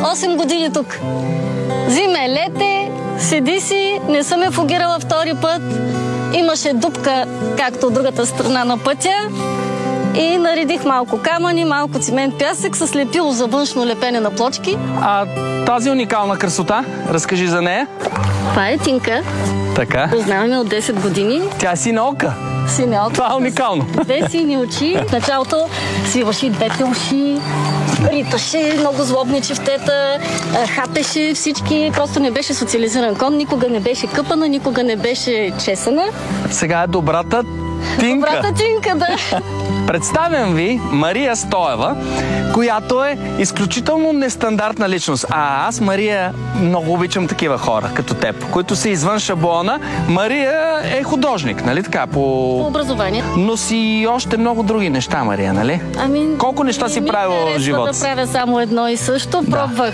8 години тук. Зиме, лете, седи си, не съм я фугирала втори път. Имаше дупка, както от другата страна на пътя. И наредих малко камъни, малко цимент, пясък с лепило за външно лепене на плочки. А тази уникална красота, разкажи за нея. Това е Тинка. Така. Познаваме от 10 години. Тя е синеока. Синеока. Това е уникално. Две сини очи. В началото свиваше двете уши, риташе много злобни чифтета, хапеше всички. Просто не беше социализиран кон, никога не беше къпана, никога не беше чесана. Сега е добрата Тинка. Добрата Тинка, да. Представям ви Мария Стоева, която е изключително нестандартна личност. А аз, Мария, много обичам такива хора, като теб, които са извън шаблона. Мария е художник, нали така? По образование. Но си още много други неща, Мария, нали? Ами, колко неща си правила в живота си? Да правя само едно и също. Да. Пробвах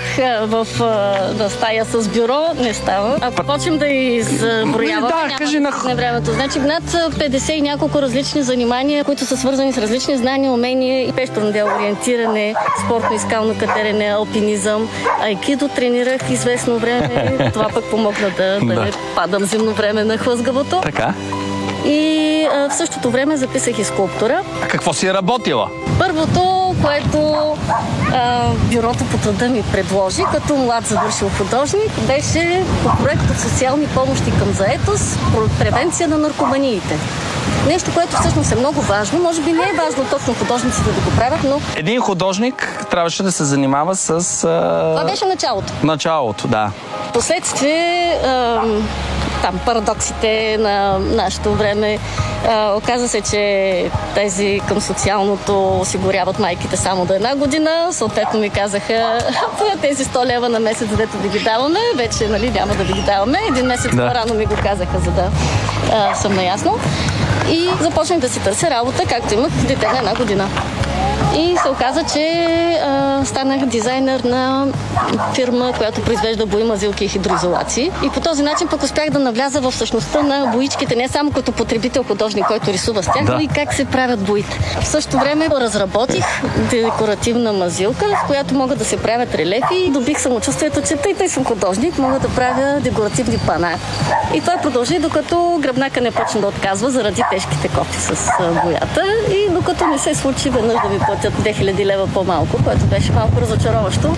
в стая с бюро, не става. Ако почнем да изброяваме, няма времето. Значи над 50 и няколко различни занимания, които са свързани с различни знания, умения и пещерно дело, ориентиране, спортно и скално катерене, алпинизъм. Айкидо тренирах известно време. Това пък помогна да не падам зимно време на хлъзгавото. Така. И в същото време записах и скулптура. А какво си работила? Първото, което бюрото по труда ми предложи, като млад завършил художник, беше по проект от социални помощи към заетост, превенция на наркоманиите. Нещо, което всъщност е много важно. Може би не е важно точно художниците да го правят, но... Един художник трябваше да се занимава с... Това беше началото. Началото, да. Последствие, там парадоксите на нашето време. Оказа се, че тези към социалното осигуряват майките само до 1 година. Съответно ми казаха, тези 100 лева на месец, дето да ги даваме, вече няма да ви ги даваме. 1 месец по-рано ми го казаха, за да съм наясно. И започнах да си търся работа, както имах дете на 1 година. И се оказа, че станах дизайнер на фирма, която произвежда бои, мазилки и хидроизолации. И по този начин пък успях да навляза в същността на боичките, не само като потребител художник, който рисува с тях, но и как се правят боите. В същото време разработих декоративна мазилка, в която могат да се правят релефи и добих самочувствието, че тъй съм художник, мога да правя декоративни пана. И това продължи, докато гръбнака не почна да отказва заради тежките кофи с боята и докато не се случи веднъж да ми платят 2000 лева по-малко, което беше малко разочароващо.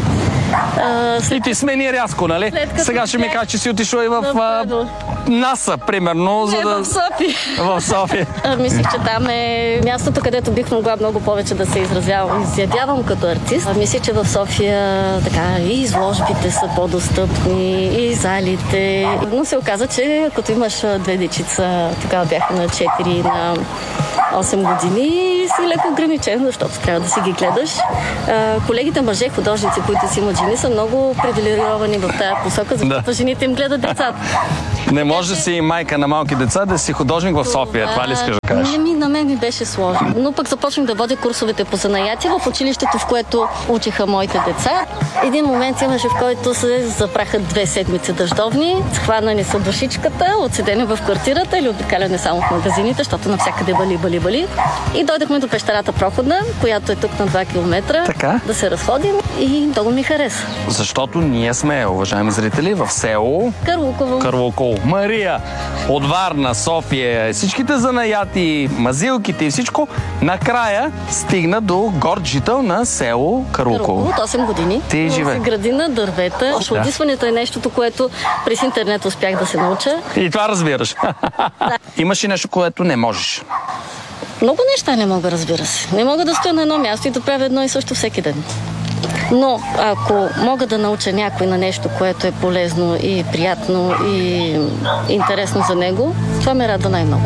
И ти смени рязко, нали? Сега ще ми кажа, че си отишла и в НАСА, примерно, за да... в София. В София. Мислих, че там е мястото, където бих могла много повече да се изявявам като артист. Мислих, че в София така и изложбите са по-достъпни, и залите. Но се оказа, че като имаш 2 дечица, тогава бяха на 4 и на 8 години, си леко ограничен, защото трябва да си ги гледаш. Колегите мъже, художници, които си имат жени, са много привилегировани в тази посока, защото жените им гледат децата. Не може да си майка на малки деца, да си художник в София. Това ли искаш да кажеш? На мен ми беше сложно. Но пък започнах да водя курсовете по занаяти в училището, в което учиха моите деца. Един момент имаше, в който се запраха 2 седмици дъждовни, схванани са душичката, отседени в квартирата или обикаляне само в магазините, защото навсякъде бали. И дойдахме до пещерата Проходна, която е тук на 2 км, да се разходим и много ми хареса. Защото ние сме, уважаеми зрители, в село Карлоково. Мария от Варна, София, всичките занаяти, мазилките и всичко, накрая стигна до горд жител на село Карлоково. От 8 години. Ти живее. Градина, дървета. Шладисването е нещото, което през интернет успях да се науча. И това разбираш. Да. Имаш и нещо, което не можеш? Много неща не мога, разбира се. Не мога да стоя на едно място и да правя едно и също всеки ден. Но ако мога да науча някой на нещо, което е полезно и приятно и интересно за него, това ме радва най-много.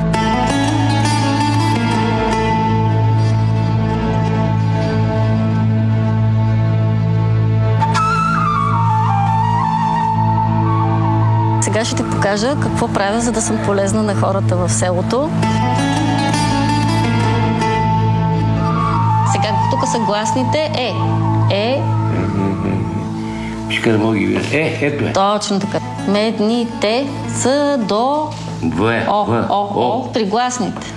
Сега ще ти покажа какво правя, за да съм полезна на хората в селото. Сега тук са гласните Ето е. Точно така. Медните са до О. Тригласните.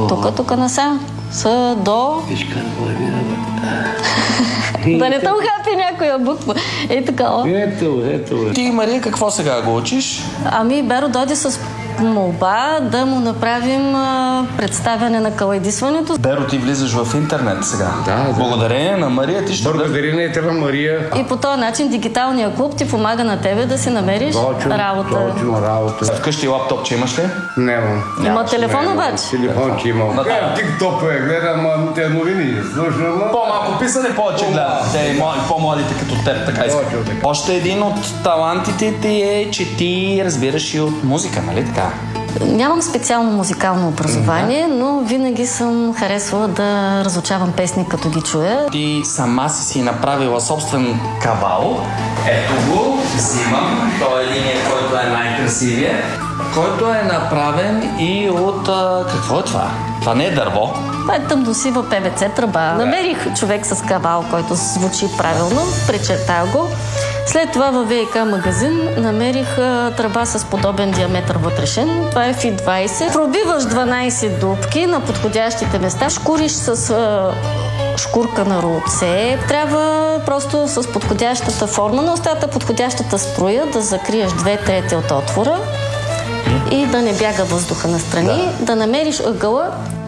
Тук насам са до... Да не тъм хапи. някоя буква. Такова. Ето. Ти, Мария, какво сега го учиш? Ами Беро дойде с молба да му направим представяне на калайдисването. Беро, ти влизаш в интернет сега. Да. Благодарение на Мария ти ще... Благодарение на Мария. И по този начин дигиталния клуб ти помага на тебе да си намериш работа. Точно работа. Вкъщи лаптопче имаш ли? Нямам. Има телефон обаче. Телефон, че имам. Тикток гледам те новини. Слушам. По-малко писане, повече гледа. Те по-младите като теб, така искат. Още един от талантите ти е, че ти разбираш и от музика, нали така? Нямам специално музикално образование, но винаги съм харесвала да разучавам песни, като ги чуя. Ти сама си направила собствен кавал. Ето го, взимам. Той е линия, който е най-красивия. Който е направен и от... какво е това? Това не е дърво. Това е тъмносива ПВЦ тръба. Намерих човек с кавал, който звучи правилно, пречертая го. След това във ВИК магазин намерих тръба с подобен диаметър вътрешен. Това е FI-20. Пробиваш 12 дупки на подходящите места, шкуриш с шкурка на рулце. Трябва просто с подходящата форма на устата, подходящата струя да закриеш 2/3 от отвора и да не бяга въздуха настрани, да намериш ъгъла